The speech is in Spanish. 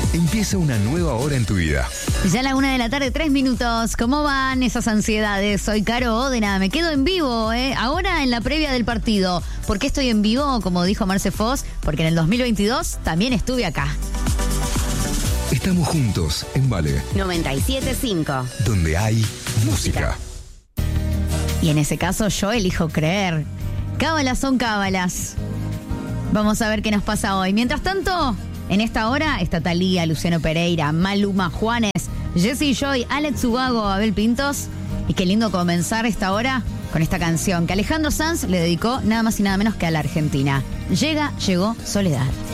Empieza una nueva hora en tu vida. Ya a la 1:03 p.m. ¿Cómo van esas ansiedades? Soy Caro Ódena, me quedo en vivo, ahora en la previa del partido. ¿Por qué estoy en vivo? Como dijo Marce Foss, porque en el 2022 también estuve acá. Estamos juntos en Vale 97.5. donde hay música. Y en ese caso yo elijo creer. Cábalas son cábalas. Vamos a ver qué nos pasa hoy. Mientras tanto, en esta hora está Thalía, Luciano Pereira, Maluma, Juanes, Jessy Joy, Alex Ubago, Abel Pintos. Y qué lindo comenzar esta hora con esta canción que Alejandro Sanz le dedicó nada más y nada menos que a la Argentina. Llegó Soledad.